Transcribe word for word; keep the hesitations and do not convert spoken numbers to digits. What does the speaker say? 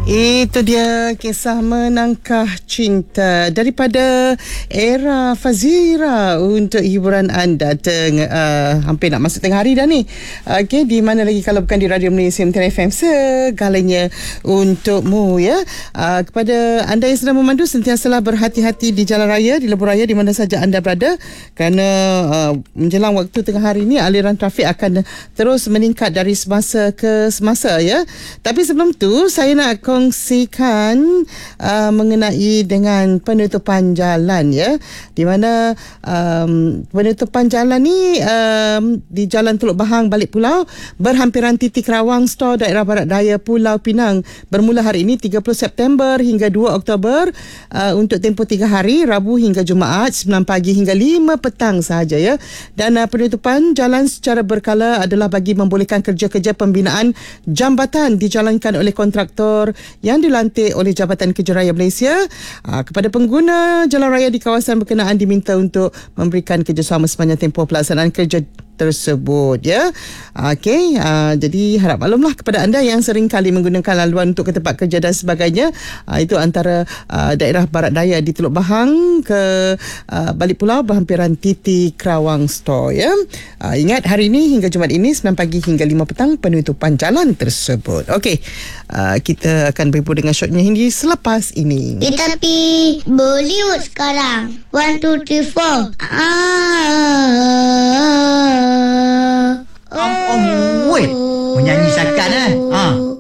Itu dia kisah menangkah cinta daripada Era Fazira untuk hiburan anda tengah uh, hampir nak masuk tengah hari dah ni. Okey, di mana lagi kalau bukan di Radio Malaysia Muntah F M, segalanya untukmu ya. Uh, kepada anda yang sedang memandu, sentiasalah berhati-hati di jalan raya, di lebuh raya, di mana saja anda berada, kerana uh, menjelang waktu tengah hari ni aliran trafik akan terus meningkat dari semasa ke semasa ya. Tapi sebelum tu saya nak kongsikan uh, mengenai dengan penutupan jalan ya, di mana um, penutupan jalan ni um, di Jalan Teluk Bahang Balik Pulau berhampiran titik rawang stor daerah barat daya Pulau Pinang bermula hari ini tiga puluh September hingga dua Oktober uh, untuk tempoh tiga hari, Rabu hingga Jumaat sembilan pagi hingga lima petang sahaja ya. Dan uh, penutupan jalan secara berkala adalah bagi membolehkan kerja-kerja pembinaan jambatan dijalankan oleh kontraktor yang dilantik oleh Jabatan Kerja Raya Malaysia. Aa, kepada pengguna jalan raya di kawasan berkenaan diminta untuk memberikan kerjasama sepanjang tempoh pelaksanaan kerja tersebut ya. Okey, uh, jadi harap maklumlah kepada anda yang sering kali menggunakan laluan untuk ke tempat kerja dan sebagainya. Uh, itu antara uh, daerah barat daya di Teluk Bahang ke uh, Balik Pulau berhampiran titik Kerawang Store ya. Uh, ingat hari ini hingga Jumaat ini sembilan pagi hingga lima petang penutupan jalan tersebut. Okey, uh, kita akan berhubung dengan shotnya Hindi selepas ini. Kita pergi Bollywood sekarang. One, two, three, four. Ah. Om, om, weh. Menyanyi sakat eh.